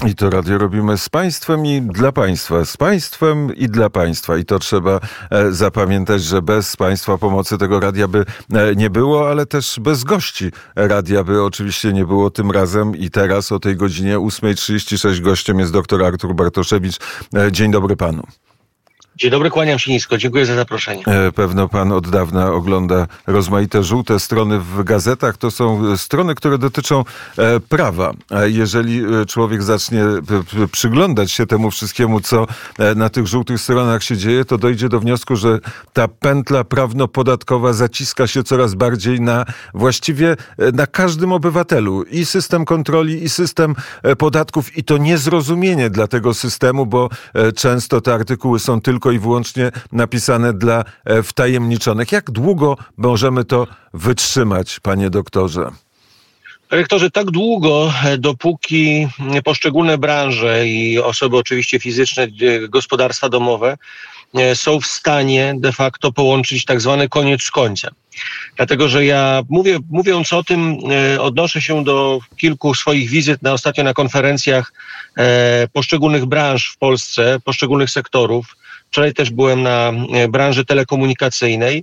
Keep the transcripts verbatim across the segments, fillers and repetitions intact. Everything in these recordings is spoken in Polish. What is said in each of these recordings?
I to radio robimy z państwem i dla państwa. Z państwem i dla państwa. I to trzeba e, zapamiętać, że bez państwa pomocy tego radia by e, nie było, ale też bez gości radia by oczywiście nie było tym razem. I teraz o tej godzinie ósma trzydzieści sześć gościem jest dr Artur Bartoszewicz. E, dzień dobry panu. Dzień dobry, kłaniam się nisko. Dziękuję za zaproszenie. Pewno pan od dawna ogląda rozmaite żółte strony w gazetach. To są strony, które dotyczą prawa. A jeżeli człowiek zacznie przyglądać się temu wszystkiemu, co na tych żółtych stronach się dzieje, to dojdzie do wniosku, że ta pętla prawno-podatkowa zaciska się coraz bardziej na właściwie na każdym obywatelu. I system kontroli, i system podatków. I to niezrozumienie dla tego systemu, bo często te artykuły są tylko i wyłącznie napisane dla wtajemniczonych. Jak długo możemy to wytrzymać, panie doktorze? Rektorze, tak długo, dopóki poszczególne branże i osoby oczywiście fizyczne, gospodarstwa domowe są w stanie de facto połączyć tak zwany koniec z końcem. Dlatego, że ja mówię, mówiąc o tym, odnoszę się do kilku swoich wizyt na ostatnio na konferencjach poszczególnych branż w Polsce, poszczególnych sektorów. Wczoraj też byłem na branży telekomunikacyjnej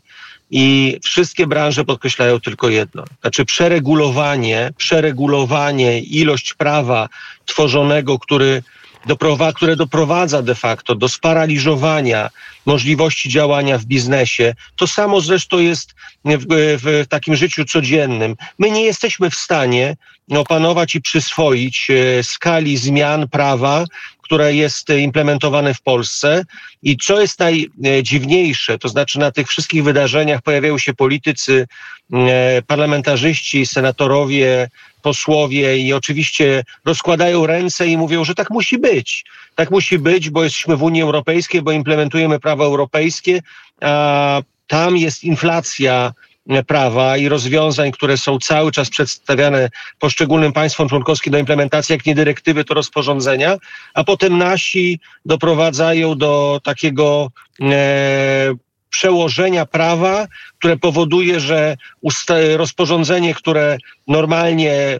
i wszystkie branże podkreślają tylko jedno. Znaczy przeregulowanie, przeregulowanie, ilość prawa tworzonego, który doprowadza, które doprowadza de facto do sparaliżowania możliwości działania w biznesie. To samo zresztą jest w, w takim życiu codziennym. My nie jesteśmy w stanie opanować i przyswoić skali zmian prawa, które jest implementowane w Polsce. I co jest najdziwniejsze, to znaczy na tych wszystkich wydarzeniach pojawiają się politycy, parlamentarzyści, senatorowie, posłowie i oczywiście rozkładają ręce i mówią, że tak musi być. Tak musi być, bo jesteśmy w Unii Europejskiej, bo implementujemy prawo europejskie, a tam jest inflacja prawa i rozwiązań, które są cały czas przedstawiane poszczególnym państwom członkowskim do implementacji, jak nie dyrektywy, to rozporządzenia, a potem nasi doprowadzają do takiego e, przełożenia prawa, które powoduje, że usta- rozporządzenie, które normalnie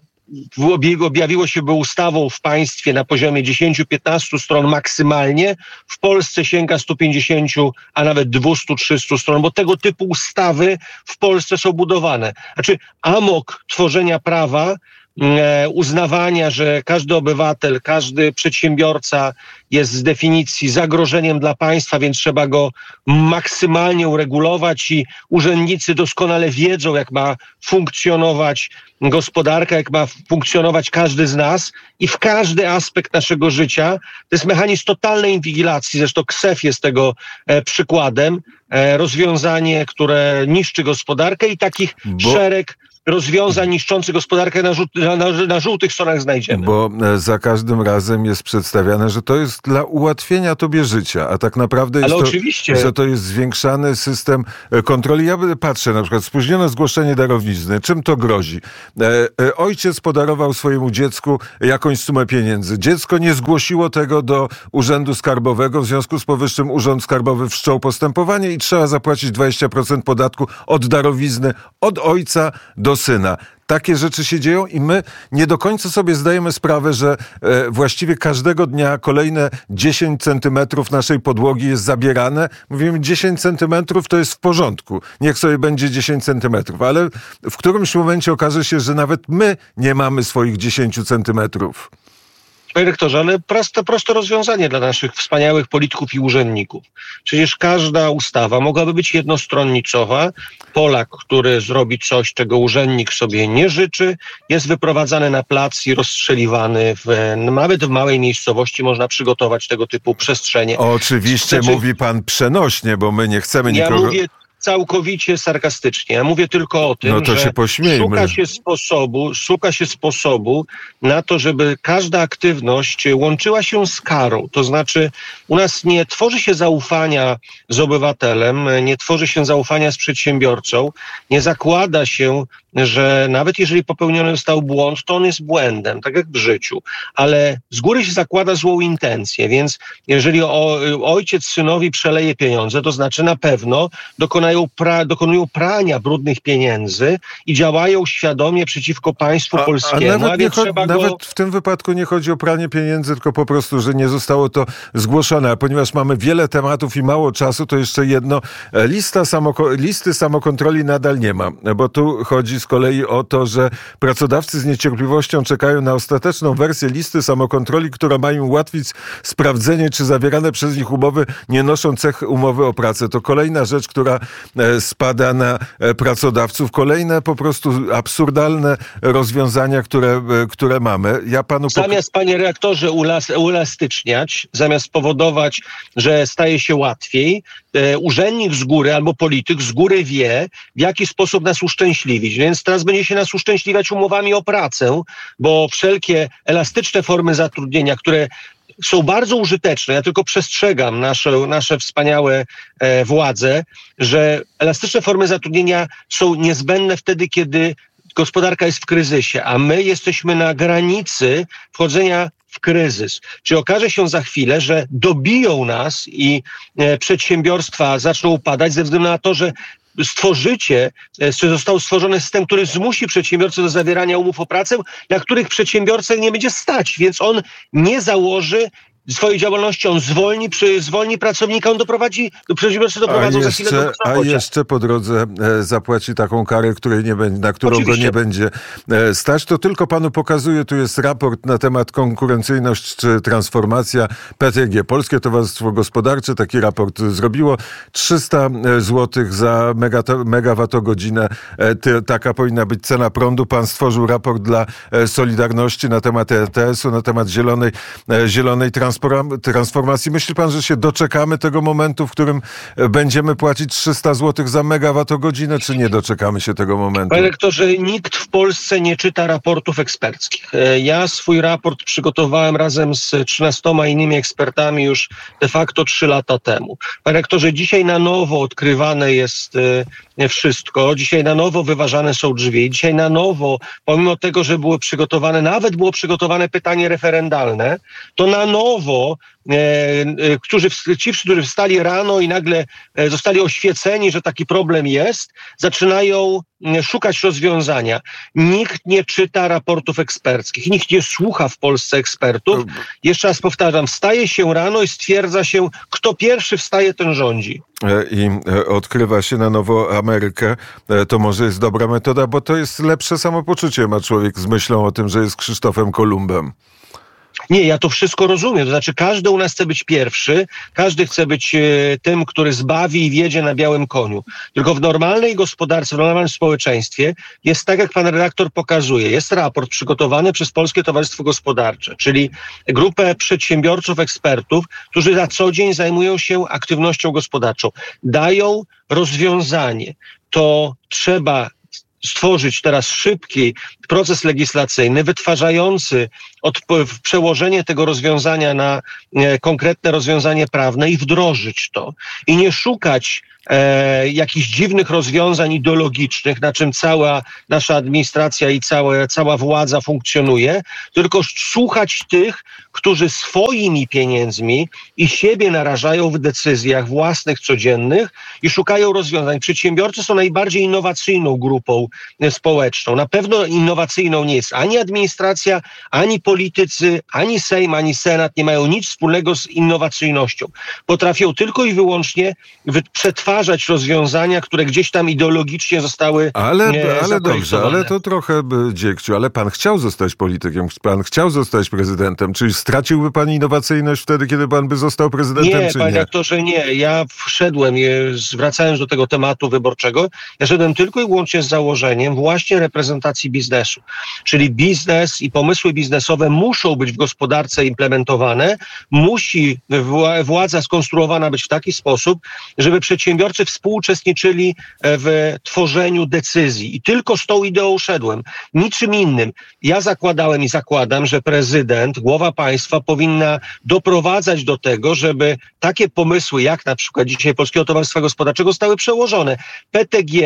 objawiło się by ustawą w państwie na poziomie dziesięć do piętnastu stron maksymalnie, w Polsce sięga stu pięćdziesięciu, a nawet dwustu trzystu stron, bo tego typu ustawy w Polsce są budowane. Znaczy amok tworzenia prawa, e, uznawania, że każdy obywatel, każdy przedsiębiorca jest z definicji zagrożeniem dla państwa, więc trzeba go maksymalnie uregulować i urzędnicy doskonale wiedzą, jak ma funkcjonować gospodarka, jak ma funkcjonować każdy z nas i w każdy aspekt naszego życia. To jest mechanizm totalnej inwigilacji, zresztą K S E F jest tego e, przykładem. E, rozwiązanie, które niszczy gospodarkę i takich Bo... szereg rozwiązań niszczących gospodarkę na, żółt, na, na żółtych stronach znajdziemy. Bo za każdym razem jest przedstawiane, że to jest dla ułatwienia tobie życia, a tak naprawdę jest Ale to, oczywiście. że to jest zwiększany system kontroli. Ja patrzę na przykład spóźnione zgłoszenie darowizny. Czym to grozi? E, ojciec podarował swojemu dziecku jakąś sumę pieniędzy. Dziecko nie zgłosiło tego do Urzędu Skarbowego, w związku z powyższym Urząd Skarbowy wszczął postępowanie i trzeba zapłacić dwadzieścia procent podatku od darowizny od ojca do syna. Takie rzeczy się dzieją i my nie do końca sobie zdajemy sprawę, że e, właściwie każdego dnia kolejne dziesięć centymetrów naszej podłogi jest zabierane. Mówimy, dziesięć centymetrów to jest w porządku. Niech sobie będzie dziesięć centymetrów. Ale w którymś momencie okaże się, że nawet my nie mamy swoich dziesięciu centymetrów. Panie rektorze, ale proste, proste rozwiązanie dla naszych wspaniałych polityków i urzędników. Przecież każda ustawa mogłaby być jednostronniczowa. Polak, który zrobi coś, czego urzędnik sobie nie życzy, jest wyprowadzany na plac i rozstrzeliwany. W, nawet w małej miejscowości można przygotować tego typu przestrzenie. Oczywiście znaczy, mówi pan przenośnie, bo my nie chcemy ja nikogo... Mówię, całkowicie sarkastycznie. Ja mówię tylko o tym, no to że się pośmiejmy. szuka się sposobu, szuka się sposobu na to, żeby każda aktywność łączyła się z karą. To znaczy u nas nie tworzy się zaufania z obywatelem, nie tworzy się zaufania z przedsiębiorcą, nie zakłada się że nawet jeżeli popełniony został błąd, to on jest błędem, tak jak w życiu, ale z góry się zakłada złą intencję, więc jeżeli o, ojciec synowi przeleje pieniądze, to znaczy na pewno dokonają pra, dokonują prania brudnych pieniędzy i działają świadomie przeciwko państwu a, polskiemu. A nawet, a nie więc cho- trzeba nawet go... w tym wypadku nie chodzi o pranie pieniędzy, tylko po prostu, że nie zostało to zgłoszone. A ponieważ mamy wiele tematów i mało czasu, to jeszcze jedno. Lista samoko- listy samokontroli nadal nie ma, bo tu chodzi z kolei o to, że pracodawcy z niecierpliwością czekają na ostateczną wersję listy samokontroli, która ma im ułatwić sprawdzenie, czy zawierane przez nich umowy nie noszą cech umowy o pracę. To kolejna rzecz, która spada na pracodawców. Kolejne po prostu absurdalne rozwiązania, które, które mamy. Ja panu pok- Zamiast, panie reaktorze, ulas- uelastyczniać, zamiast powodować, że staje się łatwiej, e, urzędnik z góry albo polityk z góry wie, w jaki sposób nas uszczęśliwić. Więc teraz będzie się nas uszczęśliwiać umowami o pracę, bo wszelkie elastyczne formy zatrudnienia, które są bardzo użyteczne. Ja tylko przestrzegam nasze, nasze wspaniałe e, władze, że elastyczne formy zatrudnienia są niezbędne wtedy, kiedy gospodarka jest w kryzysie, a my jesteśmy na granicy wchodzenia w kryzys. Czy okaże się za chwilę, że dobiją nas i e, przedsiębiorstwa zaczną upadać ze względu na to, że stworzycie, czy został stworzony system, który zmusi przedsiębiorcę do zawierania umów o pracę, na których przedsiębiorcę nie będzie stać, więc on nie założy swojej działalności, on zwolni, przy, zwolni pracownika, on doprowadzi, do przedsiębiorcy doprowadzą za chwilę do A jeszcze po drodze e, zapłaci taką karę, której nie będzie, na którą Oczywiście. go nie będzie e, stać. To tylko panu pokazuje, tu jest raport na temat konkurencyjność czy transformacja P T G. Polskie Towarzystwo Gospodarcze taki raport zrobiło. trzysta złotych za megato, megawattogodzinę. E, ty, taka powinna być cena prądu. Pan stworzył raport dla e, Solidarności na temat E T S-u, na temat zielonej, e, zielonej transformacji. transformacji. Myśli pan, że się doczekamy tego momentu, w którym będziemy płacić trzysta złotych za megawattogodzinę, czy nie doczekamy się tego momentu? Panie rektorze, nikt w Polsce nie czyta raportów eksperckich. Ja swój raport przygotowałem razem z trzynastoma innymi ekspertami już de facto trzy lata temu. Panie rektorze, dzisiaj na nowo odkrywane jest wszystko. Dzisiaj na nowo wyważane są drzwi. Dzisiaj na nowo, pomimo tego, że były przygotowane, nawet było przygotowane pytanie referendalne, to na nowo E, e, którzy, ci, którzy wstali rano i nagle e, zostali oświeceni, że taki problem jest, zaczynają e, szukać rozwiązania. Nikt nie czyta raportów eksperckich, nikt nie słucha w Polsce ekspertów. Jeszcze raz powtarzam, wstaje się rano i stwierdza się, kto pierwszy wstaje, ten rządzi. I odkrywa się na nowo Amerykę. To może jest dobra metoda, bo to jest lepsze samopoczucie ma człowiek z myślą o tym, że jest Krzysztofem Kolumbem. Nie, ja to wszystko rozumiem. To znaczy każdy u nas chce być pierwszy, każdy chce być e, tym, który zbawi i wjedzie na białym koniu. Tylko w normalnej gospodarce, w normalnym społeczeństwie jest tak, jak pan redaktor pokazuje. Jest raport przygotowany przez Polskie Towarzystwo Gospodarcze, czyli grupę przedsiębiorców, ekspertów, którzy na co dzień zajmują się aktywnością gospodarczą. Dają rozwiązanie. To trzeba stworzyć teraz szybki proces legislacyjny wytwarzający od, przełożenie tego rozwiązania na e, konkretne rozwiązanie prawne i wdrożyć to. I nie szukać e, jakichś dziwnych rozwiązań ideologicznych, na czym cała nasza administracja i całe, cała władza funkcjonuje, tylko słuchać tych, którzy swoimi pieniędzmi i siebie narażają w decyzjach własnych, codziennych i szukają rozwiązań. Przedsiębiorcy są najbardziej innowacyjną grupą społeczną. Na pewno innowacyjną nie jest ani administracja, ani politycy, ani Sejm, ani Senat nie mają nic wspólnego z innowacyjnością. Potrafią tylko i wyłącznie przetwarzać rozwiązania, które gdzieś tam ideologicznie zostały Ale, ale dobrze, ale to trochę dziegciu, ale pan chciał zostać politykiem, pan chciał zostać prezydentem, czyli straciłby pan innowacyjność wtedy, kiedy pan by został prezydentem, nie, czy nie? Nie, panie aktorze, nie. Ja wszedłem, wracając do tego tematu wyborczego, ja szedłem tylko i wyłącznie z założeniem właśnie reprezentacji biznesu. Czyli biznes i pomysły biznesowe muszą być w gospodarce implementowane, musi władza skonstruowana być w taki sposób, żeby przedsiębiorcy współuczestniczyli w tworzeniu decyzji. I tylko z tą ideą szedłem. Niczym innym. Ja zakładałem i zakładam, że prezydent, głowa państwa powinna doprowadzać do tego, żeby takie pomysły, jak na przykład dzisiaj Polskiego Towarzystwa Gospodarczego, zostały przełożone. P T G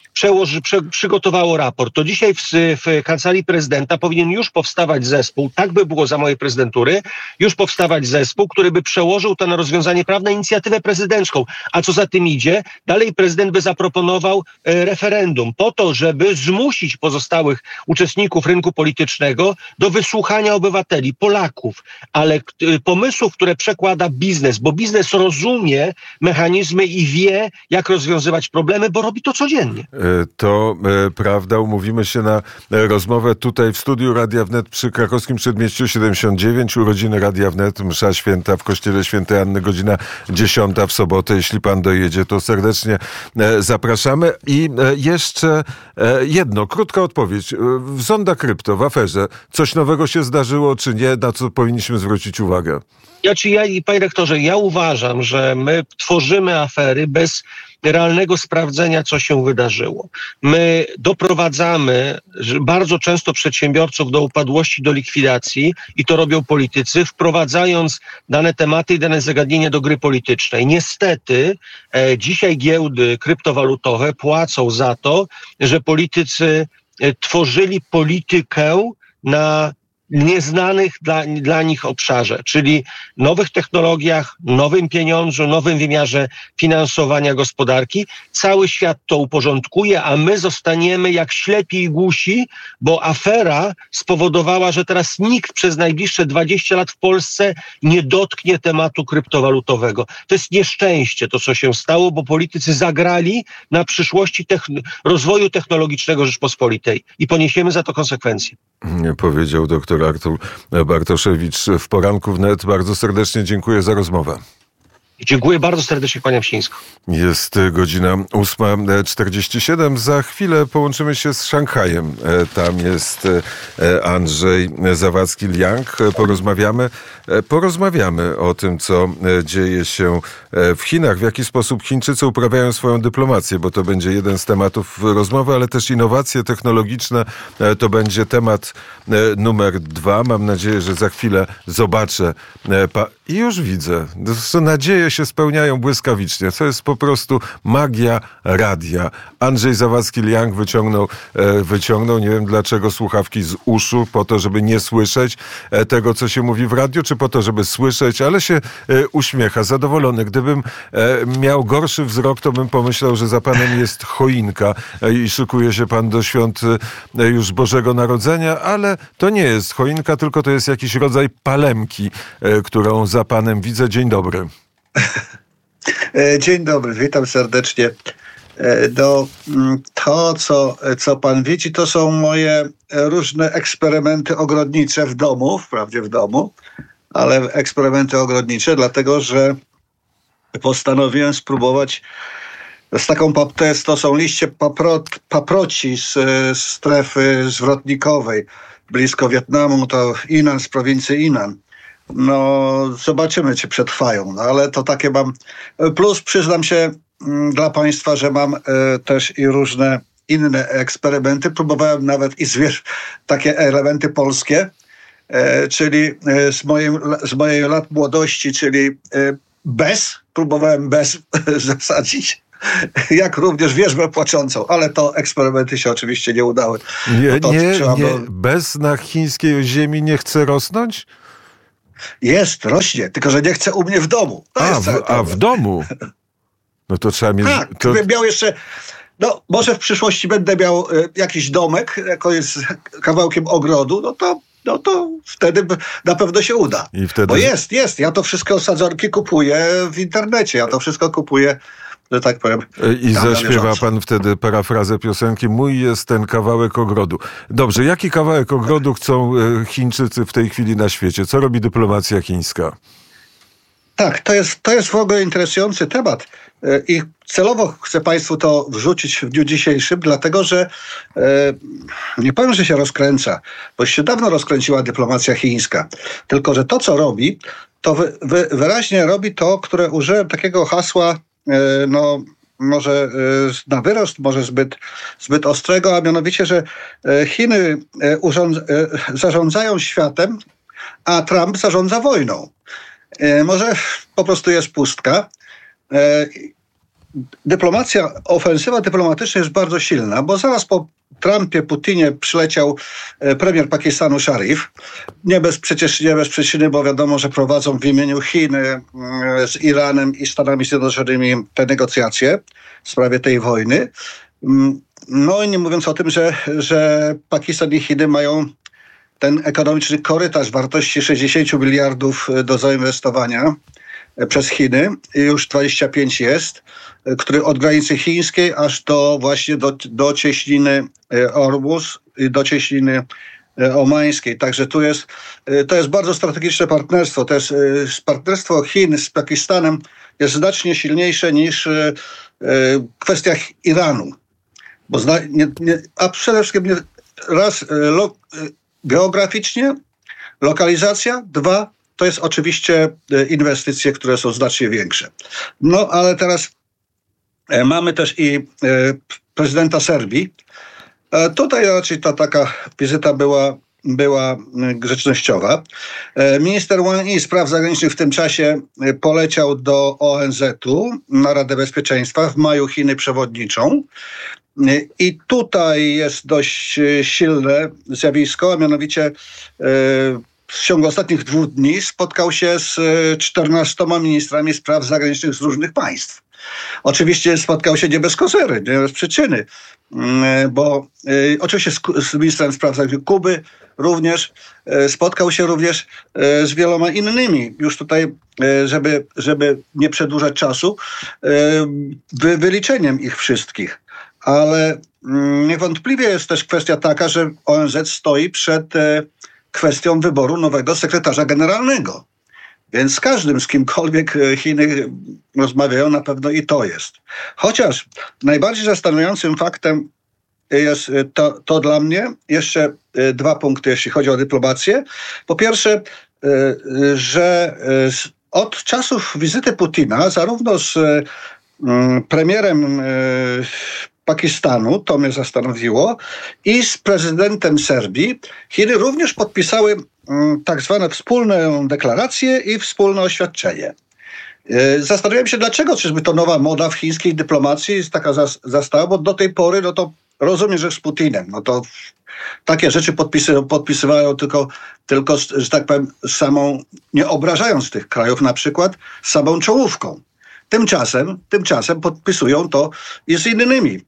przełoży, prze, przygotowało raport, to dzisiaj w, w Kancelarii Prezydenta powinien już powstawać zespół, tak by było za mojej prezydentury, już powstawać zespół, który by przełożył to na rozwiązanie prawne, inicjatywę prezydencką. A co za tym idzie, dalej prezydent by zaproponował e, referendum po to, żeby zmusić pozostałych uczestników rynku politycznego do wysłuchania obywateli, Polaków, ale e, pomysłów, które przekłada biznes, bo biznes rozumie mechanizmy i wie, jak rozwiązywać problemy, bo robi to codziennie. To e, prawda, umówimy się na e, rozmowę tutaj w studiu Radia Wnet przy Krakowskim Przedmieściu siedemdziesiąt dziewięć, urodziny Radia Wnet, msza święta w Kościele Świętej Anny, godzina dziesiąta w sobotę. Jeśli pan dojedzie, to serdecznie e, zapraszamy. I e, jeszcze e, jedno, krótka odpowiedź. W Zonda Krypto, w aferze, coś nowego się zdarzyło, czy nie, na co powinniśmy zwrócić uwagę? Ja, czy ja, panie rektorze, ja uważam, że my tworzymy afery bez realnego sprawdzenia, co się wydarzyło. My doprowadzamy bardzo często przedsiębiorców do upadłości, do likwidacji i to robią politycy, wprowadzając dane tematy i dane zagadnienia do gry politycznej. Niestety e, dzisiaj giełdy kryptowalutowe płacą za to, że politycy e, tworzyli politykę na nieznanych dla, dla nich obszarze, czyli nowych technologiach, nowym pieniądzu, nowym wymiarze finansowania gospodarki. Cały świat to uporządkuje, a my zostaniemy jak ślepi i głusi, bo afera spowodowała, że teraz nikt przez najbliższe dwadzieścia lat w Polsce nie dotknie tematu kryptowalutowego. To jest nieszczęście, to co się stało, bo politycy zagrali na przyszłości techn- rozwoju technologicznego Rzeczpospolitej i poniesiemy za to konsekwencje. Powiedział doktor Artur Bartoszewicz w Poranku Wnet. Bardzo serdecznie dziękuję za rozmowę. Dziękuję bardzo serdecznie, kłaniam się nisko. Jest godzina ósma czterdzieści siedem. Za chwilę połączymy się z Szanghajem. Tam jest Andrzej Zawadzki-Liang. Porozmawiamy, porozmawiamy o tym, co dzieje się w Chinach, w jaki sposób Chińczycy uprawiają swoją dyplomację, bo to będzie jeden z tematów rozmowy, ale też innowacje technologiczne to będzie temat numer dwa. Mam nadzieję, że za chwilę zobaczę i już widzę. Nadzieje się spełniają błyskawicznie. To jest po prostu magia radia. Andrzej Zawadzki-Liang wyciągnął, wyciągnął, nie wiem dlaczego, słuchawki z uszu, po to, żeby nie słyszeć tego, co się mówi w radiu, czy po to, żeby słyszeć, ale się uśmiecha, zadowolony. Gdybym miał gorszy wzrok, to bym pomyślał, że za panem jest choinka i szykuje się pan do świąt już Bożego Narodzenia, ale to nie jest choinka, tylko to jest jakiś rodzaj palemki, którą za panem widzę. Dzień dobry. Dzień dobry, witam serdecznie. No, to, co, co pan widzi, to są moje różne eksperymenty ogrodnicze w domu, wprawdzie w domu, ale eksperymenty ogrodnicze, dlatego że postanowiłem spróbować z taką, to są liście papro, paproci z, z strefy zwrotnikowej blisko Wietnamu, to Inan z prowincji Inan. No, zobaczymy, czy przetrwają, no, ale to takie mam. Plus przyznam się m, dla państwa, że mam e, też i różne inne eksperymenty. Próbowałem nawet i zwierz, takie elementy polskie, e, czyli e, z, mojej, z mojej lat młodości, czyli e, bez, próbowałem bez zasadzić. Jak również wierzbę płaczącą, ale to eksperymenty się oczywiście nie udały. Nie, to, nie, nie. do... Bez na chińskiej ziemi nie chce rosnąć? Jest, rośnie, tylko że nie chce u mnie w domu. To a, jest w, a w domu? No to trzeba mieć... Tak, to... gdybym miał jeszcze... No, może w przyszłości będę miał y, jakiś domek, jako jest kawałkiem ogrodu, no to, no to wtedy na pewno się uda. I wtedy... Bo jest, jest. Ja to wszystko, sadzonki kupuję w internecie. Ja to wszystko kupuję, że tak powiem. I zaśpiewa pan wtedy parafrazę piosenki "Mój jest ten kawałek ogrodu". Dobrze, jaki kawałek ogrodu chcą Chińczycy w tej chwili na świecie? Co robi dyplomacja chińska? Tak, to jest, to jest w ogóle interesujący temat i celowo chcę państwu to wrzucić w dniu dzisiejszym, dlatego że e, nie powiem, że się rozkręca, bo się dawno rozkręciła dyplomacja chińska. Tylko że to, co robi, to wy, wy, wyraźnie robi to, które użyłem takiego hasła, e, no może e, na wyrost, może zbyt, zbyt ostrego, a mianowicie, że e, Chiny e, urząd, e, zarządzają światem, a Trump zarządza wojną. E, może po prostu jest pustka. E, dyplomacja, ofensywa dyplomatyczna jest bardzo silna, bo zaraz po Trumpie, Putinie przyleciał premier Pakistanu Sharif. Nie bez, przecież nie bez przyczyny, bo wiadomo, że prowadzą w imieniu Chin z Iranem i Stanami Zjednoczonymi te negocjacje w sprawie tej wojny. No i nie mówiąc o tym, że, że Pakistan i Chiny mają ten ekonomiczny korytarz wartości sześćdziesiąt miliardów do zainwestowania przez Chiny, już dwadzieścia pięć jest, który od granicy chińskiej aż do właśnie do, do cieśniny Ormus i do cieśniny omańskiej. Także tu jest, to jest bardzo strategiczne partnerstwo. Też partnerstwo Chin z Pakistanem jest znacznie silniejsze niż w kwestiach Iranu. Bo zna, nie, nie, a przede wszystkim nie, raz lo, geograficznie, lokalizacja, dwa, to jest oczywiście inwestycje, które są znacznie większe. No ale teraz mamy też i prezydenta Serbii. Tutaj raczej ta taka wizyta była, była grzecznościowa. Minister Wang Yi spraw zagranicznych w tym czasie poleciał do O N Z u na Radę Bezpieczeństwa. W maju Chiny przewodniczą. I tutaj jest dość silne zjawisko, a mianowicie w ciągu ostatnich dwóch dni spotkał się z czternastoma ministrami spraw zagranicznych z różnych państw. Oczywiście spotkał się nie bez kozery, nie bez przyczyny, bo oczywiście z ministrem spraw zagranicznych Kuby również spotkał się również z wieloma innymi. Już tutaj, żeby, żeby nie przedłużać czasu, wy, wyliczeniem ich wszystkich. Ale niewątpliwie jest też kwestia taka, że O N Z stoi przed kwestią wyboru nowego sekretarza generalnego. Więc z każdym, z kimkolwiek Chiny rozmawiają, na pewno i to jest. Chociaż najbardziej zastanawiającym faktem jest to, to dla mnie jeszcze dwa punkty, jeśli chodzi o dyplomację. Po pierwsze, że od czasów wizyty Putina, zarówno z premierem Pakistanu, to mnie zastanowiło, i z prezydentem Serbii, Chiny również podpisały tak zwane wspólną deklarację i wspólne oświadczenie. Zastanawiałem się, dlaczego, czyżby to nowa moda w chińskiej dyplomacji jest taka zastała, bo do tej pory, no to rozumiem, że z Putinem, no to takie rzeczy podpisy, podpisywają tylko, tylko, że tak powiem, samą, nie obrażając tych krajów, na przykład samą czołówką. Tymczasem, tymczasem podpisują to i z innymi.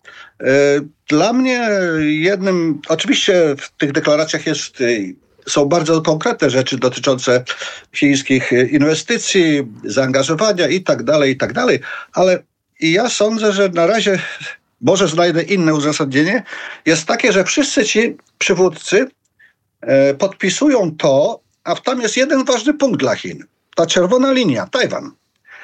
Dla mnie jednym, oczywiście w tych deklaracjach jest, są bardzo konkretne rzeczy dotyczące chińskich inwestycji, zaangażowania i tak dalej, i tak dalej, ale ja sądzę, że na razie, może znajdę inne uzasadnienie, jest takie, że wszyscy ci przywódcy podpisują to, a tam jest jeden ważny punkt dla Chin. Ta czerwona linia, Tajwan.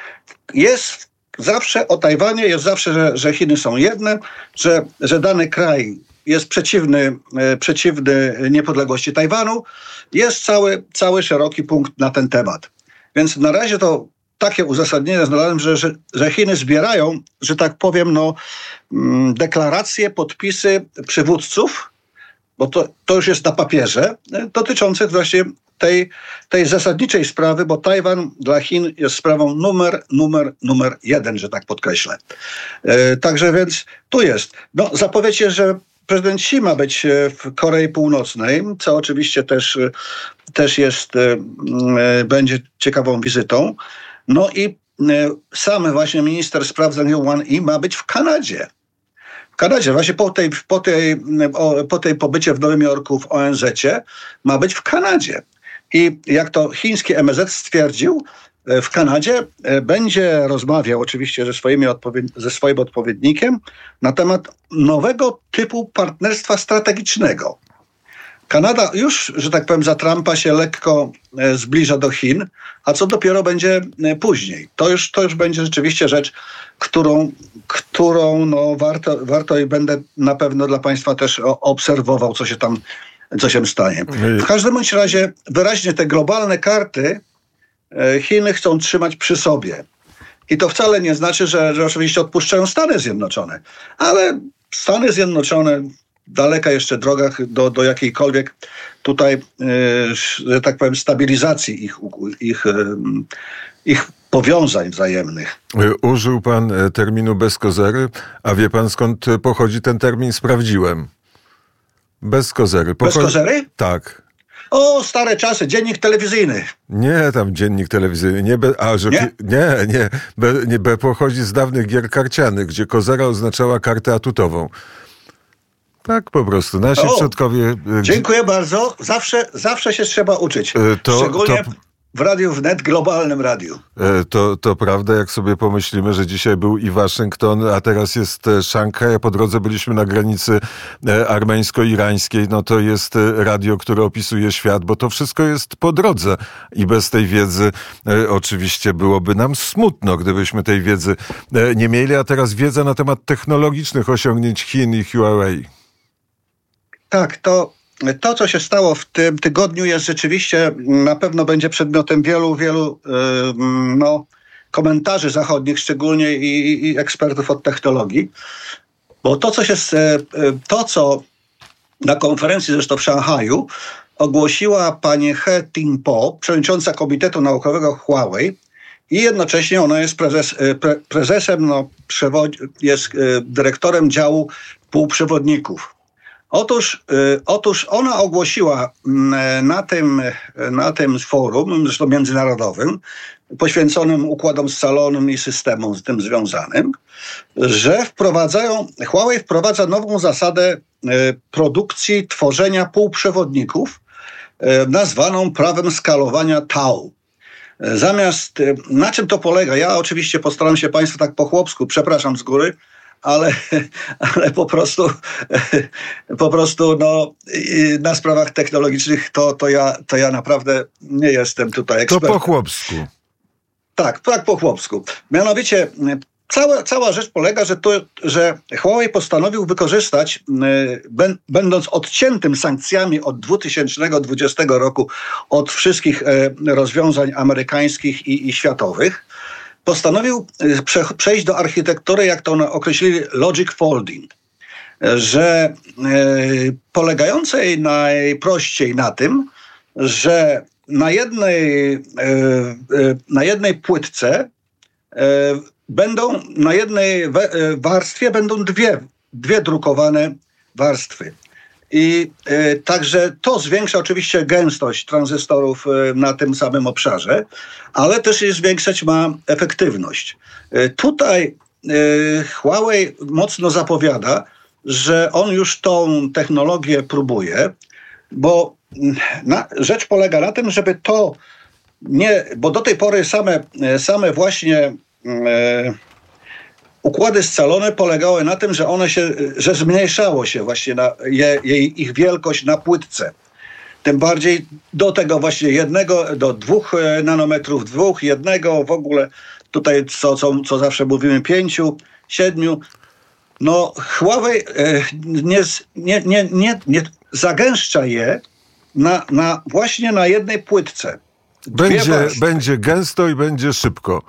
Jest zawsze o Tajwanie, jest zawsze, że, że Chiny są jedne, że, że dany kraj jest przeciwny, e, przeciwny niepodległości Tajwanu. Jest cały, cały szeroki punkt na ten temat. Więc na razie to takie uzasadnienie znalazłem, że, że, że Chiny zbierają, że tak powiem, no, mm, deklaracje, podpisy przywódców, bo to, to już jest na papierze, e, dotyczących właśnie tej, tej zasadniczej sprawy, bo Tajwan dla Chin jest sprawą numer, numer, numer jeden, że tak podkreślę. E, także więc tu jest. No, zapowiedź jest, że prezydent Xi ma być w Korei Północnej, co oczywiście też, też jest, e, będzie ciekawą wizytą. No i e, sam właśnie minister spraw zagranicznych Wang Yi ma być w Kanadzie. W Kanadzie, właśnie po tej, po tej, po tej pobycie w Nowym Jorku w O N Z cie ma być w Kanadzie. I jak to chiński M S Z stwierdził, w Kanadzie będzie rozmawiał oczywiście ze, swoimi odpowied- ze swoim odpowiednikiem na temat nowego typu partnerstwa strategicznego. Kanada już, że tak powiem, za Trumpa się lekko zbliża do Chin, a co dopiero będzie później. To już, to już będzie rzeczywiście rzecz, którą, którą no warto, warto i będę na pewno dla Państwa też obserwował, co się tam co się stanie. W każdym bądź razie wyraźnie te globalne karty Chiny chcą trzymać przy sobie. I to wcale nie znaczy, że, że oczywiście odpuszczają Stany Zjednoczone. Ale Stany Zjednoczone, daleka jeszcze droga do, do jakiejkolwiek tutaj, że tak powiem, stabilizacji ich, ich, ich powiązań wzajemnych. Użył pan terminu bez kozery, a wie pan skąd pochodzi ten termin? Sprawdziłem. Bez kozery. Pocho- Bez kozery? Tak. O, stare czasy, dziennik telewizyjny. Nie, tam dziennik telewizyjny. Nie, be, a, że, nie? nie, nie, be, nie be, pochodzi z dawnych gier karcianych, gdzie kozera oznaczała kartę atutową. Tak po prostu. Nasi o, przodkowie... Dziękuję bardzo. Zawsze, zawsze się trzeba uczyć. To, Szczególnie to... w Radiu Wnet, globalnym radiu. To, to prawda, jak sobie pomyślimy, że dzisiaj był i Waszyngton, a teraz jest Szanghaj, a po drodze byliśmy na granicy armeńsko-irańskiej, no to jest radio, które opisuje świat, bo to wszystko jest po drodze i bez tej wiedzy e, oczywiście byłoby nam smutno, gdybyśmy tej wiedzy e, nie mieli, a teraz wiedza na temat technologicznych osiągnięć Chin i Huawei. Tak, to To, co się stało w tym tygodniu, jest rzeczywiście, na pewno będzie przedmiotem wielu, wielu yy, no, komentarzy zachodnich, szczególnie i, i ekspertów od technologii. Bo to, co się, yy, to, co na konferencji zresztą w Szanghaju ogłosiła pani He Ting-po, przewodnicząca Komitetu Naukowego Huawei, i jednocześnie ona jest prezes, pre, prezesem, no, przewod- jest yy, dyrektorem działu półprzewodników. Otóż, y, otóż ona ogłosiła y, na tym, y, na tym forum, zresztą międzynarodowym, poświęconym układom scalonym i systemom z tym związanym, że wprowadzają, Huawei wprowadza nową zasadę y, produkcji, tworzenia półprzewodników y, nazwaną prawem skalowania Tau. Y, zamiast, y, na czym to polega? Ja oczywiście postaram się Państwu tak po chłopsku, przepraszam z góry, Ale, ale po prostu, po prostu no, na sprawach technologicznych to, to, ja, to ja naprawdę nie jestem tutaj ekspertem. To po chłopsku. Tak, tak po chłopsku. Mianowicie cała, cała rzecz polega, że, to, że Huawei postanowił wykorzystać, ben, będąc odciętym sankcjami od dwa tysiące dwudziestego roku od wszystkich rozwiązań amerykańskich i, i światowych, postanowił prze, przejść do architektury, jak to określili, logic folding, że y, polegającej najprościej na tym, że na jednej, y, y, na jednej płytce y, będą, na jednej we, y, warstwie będą dwie, dwie drukowane warstwy. I y, także to zwiększa oczywiście gęstość tranzystorów y, na tym samym obszarze, ale też i zwiększać ma efektywność. Y, tutaj y, Huawei mocno zapowiada, że on już tą technologię próbuje, bo na, rzecz polega na tym, żeby to nie, bo do tej pory same, same właśnie y, układy scalone polegały na tym, że one się, że zmniejszało się właśnie na je, jej, ich wielkość na płytce. Tym bardziej do tego właśnie jednego, do dwóch nanometrów, dwóch, jednego, w ogóle tutaj co, co, co zawsze mówimy, pięciu, siedmiu. No Huawei nie, nie, nie, nie, nie zagęszcza je na, na właśnie na jednej płytce. Będzie, będzie gęsto i będzie szybko.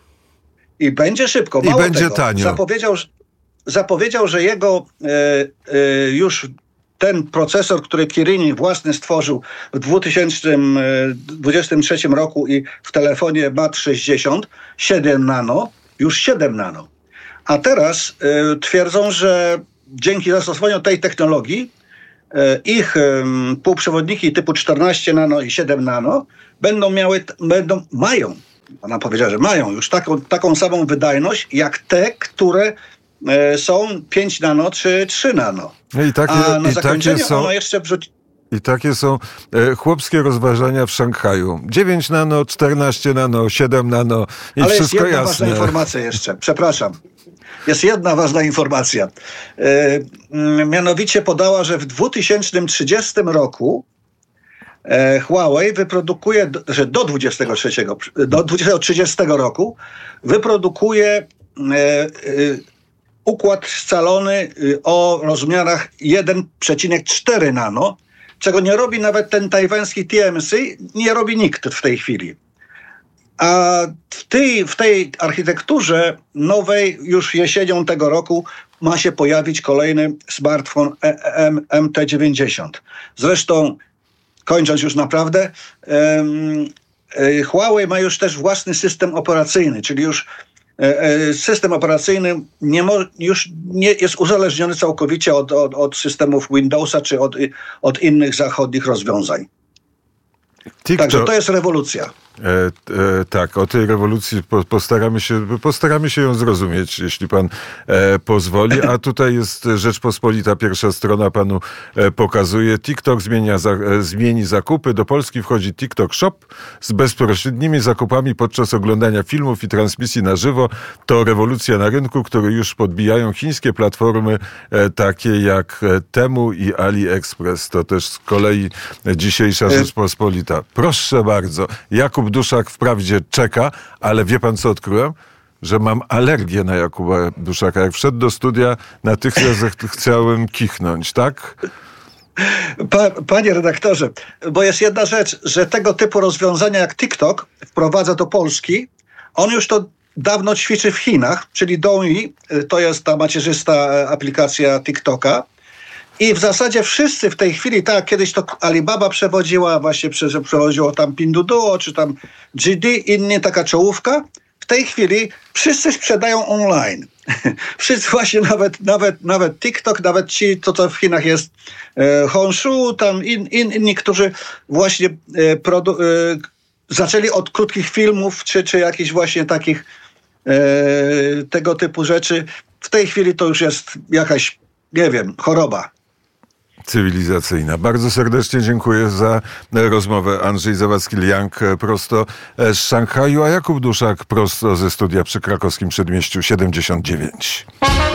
I będzie szybko. Mało I będzie tego, tanio. Zapowiedział, zapowiedział, że jego e, e, już ten procesor, który Kirin własny stworzył w dwa tysiące dwudziestym trzecim roku i w telefonie Mat sześćdziesiąt, siedem nano, już siedem nano. A teraz e, twierdzą, że dzięki zastosowaniu tej technologii e, ich e, półprzewodniki typu czternaście nano i siedem nano będą miały, będą, mają Ona powiedziała, że mają już taką, taką samą wydajność jak te, które e, są pięć nano czy trzy nano. I takie, A na i zakończenie takie są, ono jeszcze wrzuci... I takie są e, chłopskie rozważania w Szanghaju. dziewięć nano, czternaście nano, siedem nano i Ale wszystko jest jedna jasne. ważna informacja jeszcze, przepraszam. Jest jedna ważna informacja. E, mianowicie podała, że w dwa tysiące trzydziestym roku e, Huawei wyprodukuje, że do dwudziestego trzeciego, do dwudziestego trzydziestego roku wyprodukuje e, e, układ scalony o rozmiarach jeden przecinek cztery nano, czego nie robi nawet ten tajwański T M C, nie robi nikt w tej chwili. A w tej, w tej architekturze nowej już jesienią tego roku ma się pojawić kolejny smartfon M T dziewięćdziesiąt. Zresztą, kończąc już naprawdę, Huawei ma już też własny system operacyjny, czyli już system operacyjny nie mo, już nie jest uzależniony całkowicie od, od, od systemów Windowsa czy od, od innych zachodnich rozwiązań. TikTok. Także to jest rewolucja. E, e, tak, o tej rewolucji po, postaramy się, postaramy się ją zrozumieć, jeśli pan e, pozwoli. A tutaj jest Rzeczpospolita, pierwsza strona panu e, pokazuje. TikTok zmienia za, e, zmieni zakupy. Do Polski wchodzi TikTok Shop z bezpośrednimi zakupami podczas oglądania filmów i transmisji na żywo. To rewolucja na rynku, który już podbijają chińskie platformy e, takie jak Temu i AliExpress. To też z kolei dzisiejsza Rzeczpospolita. Proszę bardzo, Jakub Duszak wprawdzie czeka, ale wie pan, co odkryłem? Że mam alergię na Jakuba Duszaka. Jak wszedł do studia, natychmiast chciałem kichnąć, tak? Pa, panie redaktorze, bo jest jedna rzecz, że tego typu rozwiązania jak TikTok wprowadza do Polski, on już to dawno ćwiczy w Chinach, czyli Douyi, to jest ta macierzysta aplikacja TikToka. I w zasadzie wszyscy w tej chwili, tak jak kiedyś to Alibaba przewodziła, właśnie przewodziło tam Pinduoduo, czy tam G D, inny taka czołówka. W tej chwili wszyscy sprzedają online. Wszyscy właśnie, nawet, nawet, nawet TikTok, nawet ci, to co w Chinach jest e, Honshu, tam in, in, inni, którzy właśnie e, produ- e, zaczęli od krótkich filmów, czy, czy jakichś właśnie takich e, tego typu rzeczy. W tej chwili to już jest jakaś, nie wiem, choroba cywilizacyjna. Bardzo serdecznie dziękuję za rozmowę. Andrzej Zawadzki-Liang prosto z Szanghaju, a Jakub Duszak prosto ze studia przy krakowskim Przedmieściu siedemdziesiąt dziewięć.